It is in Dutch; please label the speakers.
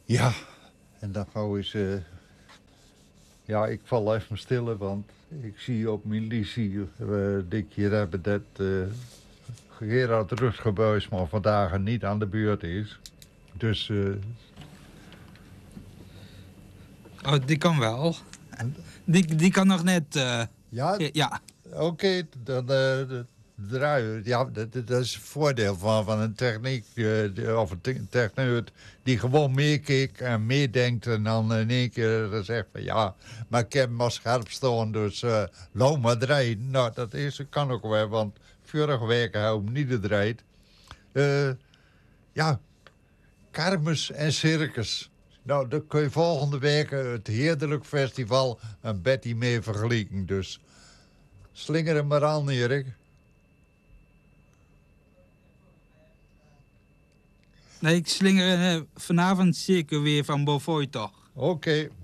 Speaker 1: Ja, en dan gauw eens... ja, ik val even stil, want ik zie op mijn licie dik hier hebben dat Gerard Rutgerbuisman vandaag niet aan de beurt is. Dus
Speaker 2: Oh, die kan wel. Die kan nog net...
Speaker 1: ja,
Speaker 2: ja.
Speaker 1: oké, dan draaien. Ja, dat is het voordeel van een techniek of een techneut die gewoon meekijkt en meedenkt en dan in één keer zegt van ja, maar ik heb hem al scherp staan, dus loop maar draaien. Nou, kan ook wel, want vorige week hebben we hem niet gedraaid. Ja, kermis en circus. Nou, dan kun je volgende week het Heerlijk Festival en Betty mee vergelijken. Dus slinger hem maar aan, Erik.
Speaker 2: Nee, ik slinger vanavond zeker weer van Beaufoy toch.
Speaker 1: Oké.